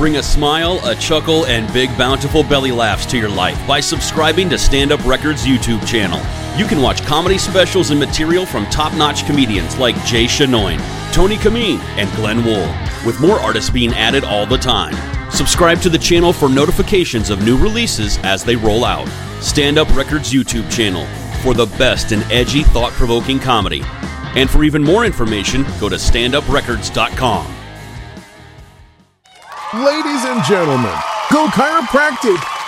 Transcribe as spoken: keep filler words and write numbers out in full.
Bring a smile, a chuckle, and big bountiful belly laughs to your life by subscribing to Stand Up Records YouTube channel. You can watch comedy specials and material from top-notch comedians like Jay Shanoin, Tony Kameen, and Glenn Wool, with more artists being added all the time. Subscribe to the channel for notifications of new releases as they roll out. Stand Up Records YouTube channel for the best in edgy, thought-provoking comedy. And for even more information, go to stand up records dot com. Ladies and gentlemen, Go Chiropractic